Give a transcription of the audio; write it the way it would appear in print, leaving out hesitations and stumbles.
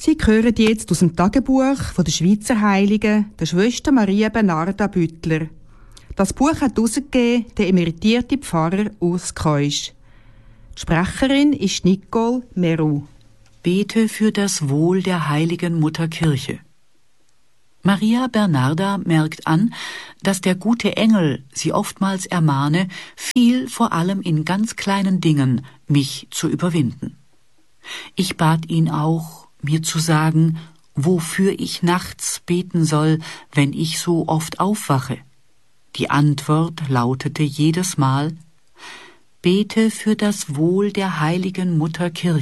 Sie hören jetzt aus dem Tagebuch von der Schweizer Heiligen, der Schwester Maria Bernarda Büttler. Das Buch hat herausgegeben der emeritierte Pfarrer Urs Keusch. Die Sprecherin ist Nicole Meru. Bete für das Wohl der heiligen Mutterkirche. Maria Bernarda merkt an, dass der gute Engel sie oftmals ermahne, viel vor allem in ganz kleinen Dingen mich zu überwinden. Ich bat ihn auch, mir zu sagen, wofür ich nachts beten soll, wenn ich so oft aufwache. Die Antwort lautete jedes Mal: Bete für das Wohl der heiligen Mutterkirche.